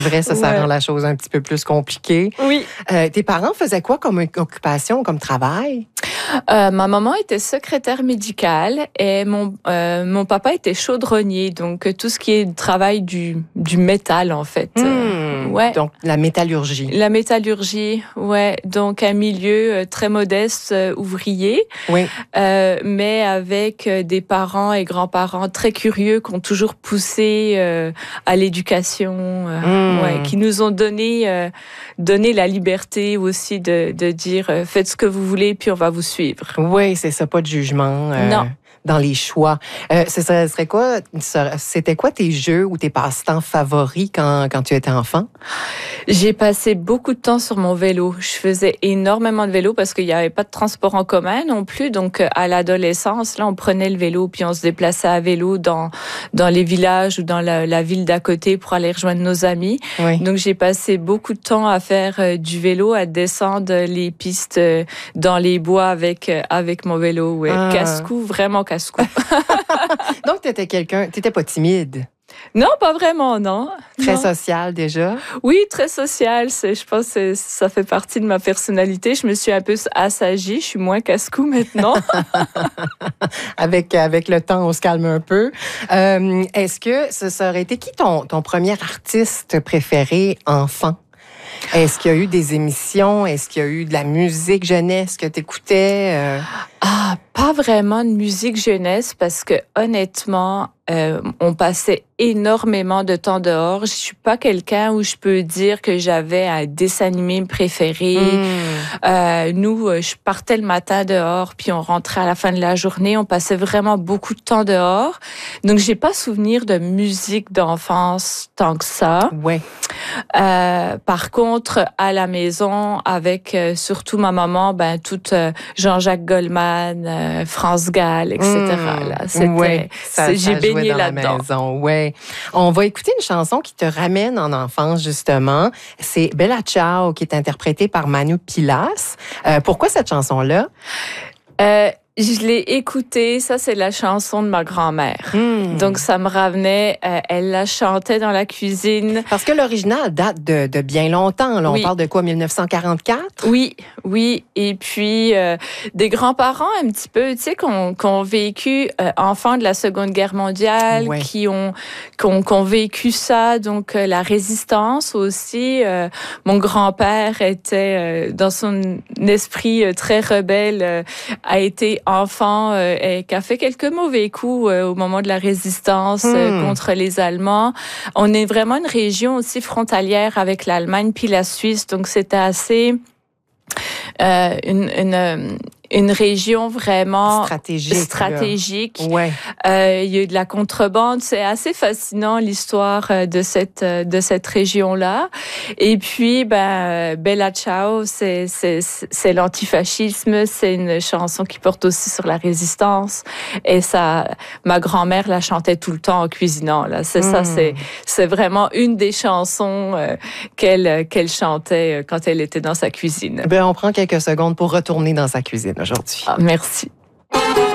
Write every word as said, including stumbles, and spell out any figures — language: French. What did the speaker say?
Vrai, ça, ça Ouais. rend la chose un petit peu plus compliquée. Oui. Euh, tes parents faisaient quoi comme occupation, comme travail? Euh, ma maman était secrétaire médicale et mon euh, mon papa était chaudronnier, donc euh, tout ce qui est travail du du métal en fait. Euh, Hmm, ouais. Donc, la métallurgie. La métallurgie, ouais, donc un milieu euh, très modeste, euh, ouvrier, Oui. euh, mais avec euh, des parents et grands-parents très curieux qui ont toujours poussé euh, à l'éducation, euh, Mm. ouais, qui nous ont donné euh, donné la liberté aussi de de dire euh, faites ce que vous voulez puis on va vous suivre. Oui, c'est ça, pas de jugement euh, Non. dans les choix. Euh, ce serait, serait quoi, c'était quoi tes jeux ou tes passe-temps favoris quand, quand tu étais enfant? J'ai passé beaucoup de temps sur mon vélo. Je faisais énormément de vélo parce qu'il n'y avait pas de transport en commun non plus. Donc, à l'adolescence, là, on prenait le vélo puis on se déplaçait à vélo dans dans les villages ou dans la, la ville d'à côté pour aller rejoindre nos amis. Oui. Donc, j'ai passé beaucoup de temps à faire euh, du vélo, à descendre les pistes euh, dans les bois avec euh, avec mon vélo. Ouais. Ah. Casse-cou, vraiment casse-cou. Donc, tu étais quelqu'un, tu n'étais pas timide, Non, pas vraiment, non. très Non. social déjà. Oui, très social. C'est, je pense que ça fait partie de ma personnalité. Je me suis un peu assagie. Je suis moins casse-cou maintenant. avec, avec le temps, on se calme un peu. Euh, est-ce que ce serait été qui ton, ton premier artiste préféré enfant? Est-ce qu'il y a eu des émissions? Est-ce qu'il y a eu de la musique jeunesse que tu écoutais? Euh... Ah, pas vraiment de musique jeunesse parce que honnêtement, euh, on passait énormément de temps dehors. Je suis pas quelqu'un où je peux dire que j'avais un dessin animé préféré. Mm. Euh, nous, je partais le matin dehors, puis on rentrait à la fin de la journée. On passait vraiment beaucoup de temps dehors. Donc, j'ai pas souvenir de musique d'enfance tant que ça. Ouais. Euh, par contre, à la maison, avec euh, surtout ma maman, ben toute euh, Jean-Jacques Goldman, euh, France Gall, et cetera. Mmh. Là, c'était, Ouais, ça, c'est, j'ai ça jouait baigné dans là-dedans. La maison, ouais. On va écouter une chanson qui te ramène en enfance, justement. C'est Bella Ciao, qui est interprétée par Manu Pilas. Euh, pourquoi cette chanson-là? Euh, je l'ai écoutée, ça c'est la chanson de ma grand-mère. Mmh. Donc ça me ramenait, euh, elle la chantait dans la cuisine. Parce que l'original date de, de bien longtemps. Là. Oui. On parle de quoi, dix-neuf cent quarante-quatre? Oui, oui. Et puis, euh, des grands-parents un petit peu, tu sais, qui ont, qui ont vécu, euh, enfants de la Seconde Guerre mondiale, Ouais. qui ont, qui ont, qui ont vécu ça, donc euh, la résistance aussi. Euh, mon grand-père était, euh, dans son esprit euh, très rebelle, euh, a été enfant euh, et qui a fait quelques mauvais coups euh, au moment de la résistance euh, Hmm. contre les Allemands. On est vraiment une région aussi frontalière avec l'Allemagne puis la Suisse, donc c'était assez euh, une, une une région vraiment stratégique. stratégique. Ouais. Euh, il y a eu de la contrebande. C'est assez fascinant l'histoire de cette de cette région-là. Et puis, ben Bella Ciao, c'est c'est c'est l'antifascisme. C'est une chanson qui porte aussi sur la résistance. Et ça, ma grand-mère la chantait tout le temps en cuisinant. Là, c'est Mm. ça. C'est c'est vraiment une des chansons euh, qu'elle qu'elle chantait quand elle était dans sa cuisine. Ben, on prend quelques secondes pour retourner dans sa cuisine aujourd'hui. Ah, merci.